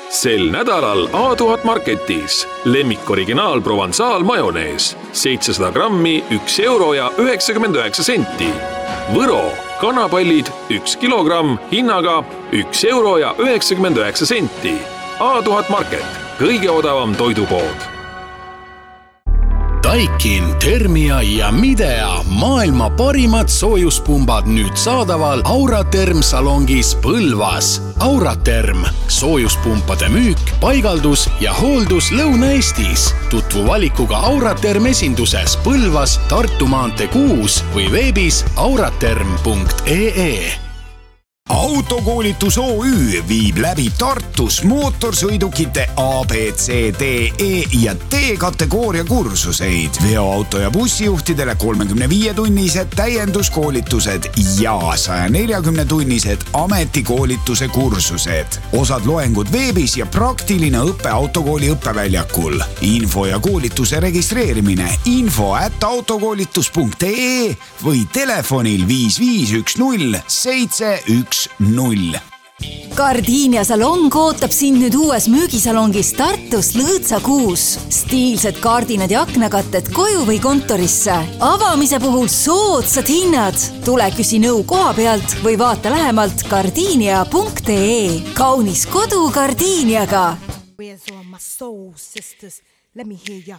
Sel nädalal A1000 Marketis lemmik originaal Provençal majonees 700 grammi 1 euro ja 99 senti. Võro kanapallid 1 kilogramm hinnaga 1 euro ja 99 senti. A1000 Market, kõige odavam toidupood. Daikin, Thermia ja Midea maailma parimad soojuspumbad nüüd saadaval Auraterm salongis Põlvas. Auraterm, soojuspumpade müük, paigaldus ja hooldus Lõuna-Eestis. Tutvu valikuga Auraterm esinduses Põlvas, Tartu maantee 6 või veebis auraterm.ee. Autokoolitus OÜ viib läbi Tartus mootorsõidukite A, B, C, D, E ja D kategooria kursuseid. Veoauto ja bussijuhtidele 35-tunnised täienduskoolitused ja 140-tunnised ametikoolituse kursused. Osad loengud veebis ja praktiline õppe autokooli õppeväljakul. Info ja koolituse registreerimine info@autokoolitus.ee või telefonil 5510 710. Gardinia salong ootab sind nüüd uues müügisalongis Tartus Lõõtsa 6. Stiilsed kaardinad ja aknakatted koju või kontorisse. Avamise puhul soodsad hinnad. Tule küsi nõu koha pealt või vaata lähemalt gardinia.ee. Kaunis kodu Gardiniaga. Where's all my soul sisters? Let me hear your